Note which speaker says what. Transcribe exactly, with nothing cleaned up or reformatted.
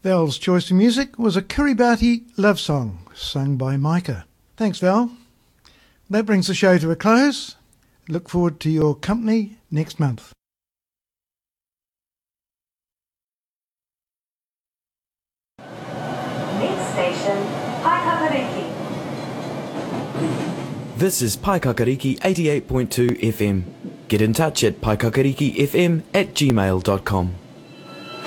Speaker 1: Val's choice of music was a Kiribati love song sung by Micah. Thanks, Val. That brings the show to a close. Look forward to your company next month.
Speaker 2: Next station, Paikakariki.
Speaker 3: This is Paikakariki eighty-eight point two F M. Get in touch at paikakarikifm at gmail dot com.